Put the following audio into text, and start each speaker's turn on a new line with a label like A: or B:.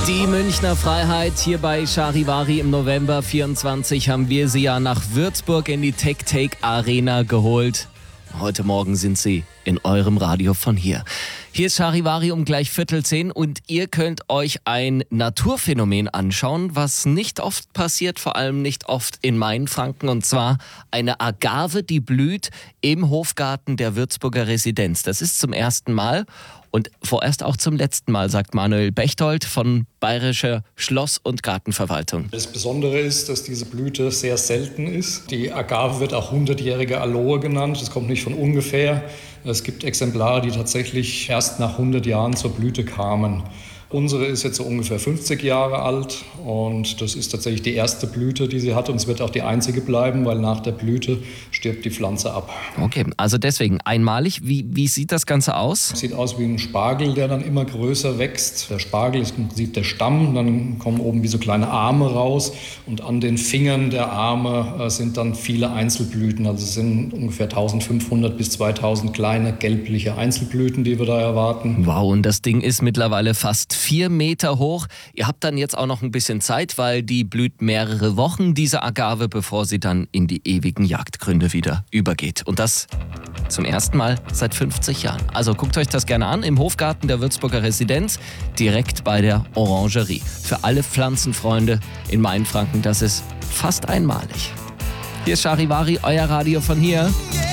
A: Die Münchner Freiheit hier bei Charivari im November 24 haben wir sie ja nach Würzburg in die Tech-Take Arena geholt. Heute Morgen sind sie in eurem Radio von hier. Hier ist Charivari um gleich 9:45 und ihr könnt euch ein Naturphänomen anschauen, was nicht oft passiert, vor allem nicht oft in Mainfranken, und zwar eine Agave, die blüht im Hofgarten der Würzburger Residenz. Das ist zum ersten Mal und vorerst auch zum letzten Mal, sagt Manuel Bechtold von Bayerischer Schloss- und Gartenverwaltung.
B: Das Besondere ist, dass diese Blüte sehr selten ist. Die Agave wird auch 100-jährige Aloe genannt. Das kommt nicht von ungefähr. Es gibt Exemplare, die tatsächlich erst nach 100 Jahren zur Blüte kamen. Unsere ist jetzt so ungefähr 50 Jahre alt und das ist tatsächlich die erste Blüte, die sie hat, und es wird auch die einzige bleiben, weil nach der Blüte stirbt die Pflanze ab.
A: Okay, also deswegen einmalig. Wie sieht das Ganze aus?
B: Sieht aus wie ein Spargel, der dann immer größer wächst. Der Spargel ist im Prinzip der Stamm, dann kommen oben wie so kleine Arme raus und an den Fingern der Arme sind dann viele Einzelblüten. Also es sind ungefähr 1500 bis 2000 kleine gelbliche Einzelblüten, die wir da erwarten.
A: Wow, und das Ding ist mittlerweile fast 4 Meter hoch. Ihr habt dann jetzt auch noch ein bisschen Zeit, weil die blüht mehrere Wochen, diese Agave, bevor sie dann in die ewigen Jagdgründe wieder übergeht. Und das zum ersten Mal seit 50 Jahren. Also guckt euch das gerne an im Hofgarten der Würzburger Residenz, direkt bei der Orangerie. Für alle Pflanzenfreunde in Mainfranken, das ist fast einmalig. Hier ist Charivari, euer Radio von hier.